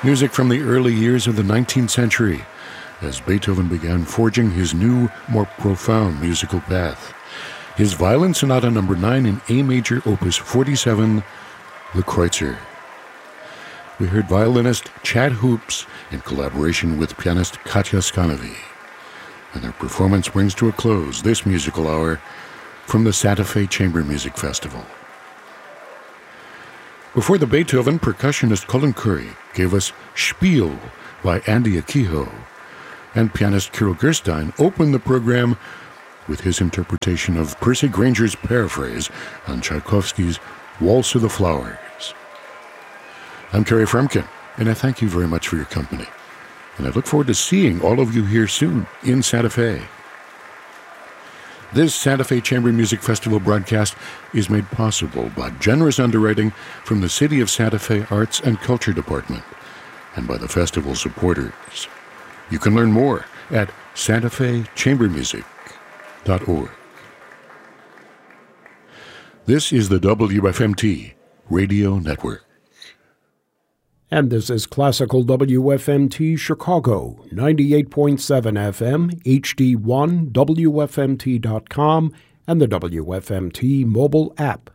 Music from the early years of the 19th century, as Beethoven began forging his new, more profound musical path. His Violin Sonata No. 9 in A major, Opus 47, the Kreutzer. We heard violinist Chad Hoops in collaboration with pianist Katja Scanevi. And their performance brings to a close this musical hour from the Santa Fe Chamber Music Festival. Before the Beethoven, percussionist Colin Curry gave us Spiel by Andy Akiho, and pianist Kirill Gerstein opened the program with his interpretation of Percy Granger's paraphrase on Tchaikovsky's Waltz of the Flowers. I'm Kerry Frumkin, and I thank you very much for your company. And I look forward to seeing all of you here soon in Santa Fe. This Santa Fe Chamber Music Festival broadcast is made possible by generous underwriting from the City of Santa Fe Arts and Culture Department and by the festival supporters. You can learn more at santafechambermusic.org. This is the WFMT Radio Network. And this is Classical WFMT Chicago, 98.7 FM, HD1, WFMT.com, and the WFMT mobile app.